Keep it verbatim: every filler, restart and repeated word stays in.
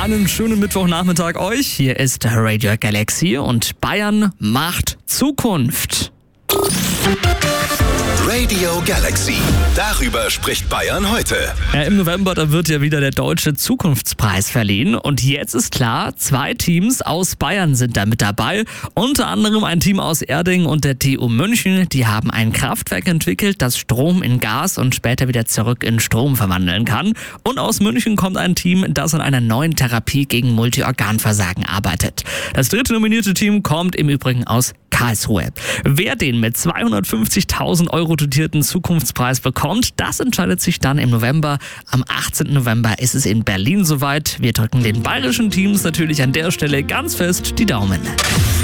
Einen schönen Mittwochnachmittag euch. Hier ist Radio Galaxy und Bayern macht Zukunft. Radio Galaxy. Darüber spricht Bayern heute. Ja, im November, da wird ja wieder der Deutsche Zukunftspreis verliehen. Und jetzt ist klar, zwei Teams aus Bayern sind da mit dabei. Unter anderem ein Team aus Erding und der T U München. Die haben ein Kraftwerk entwickelt, das Strom in Gas und später wieder zurück in Strom verwandeln kann. Und aus München kommt ein Team, das an einer neuen Therapie gegen Multiorganversagen arbeitet. Das dritte nominierte Team kommt im Übrigen aus Karlsruhe. Wer den mit zweihundertfünfzigtausend Euro dotierten Zukunftspreis bekommt, das entscheidet sich dann im November. Am achtzehnten November ist es in Berlin soweit. Wir drücken den bayerischen Teams natürlich an der Stelle ganz fest die Daumen.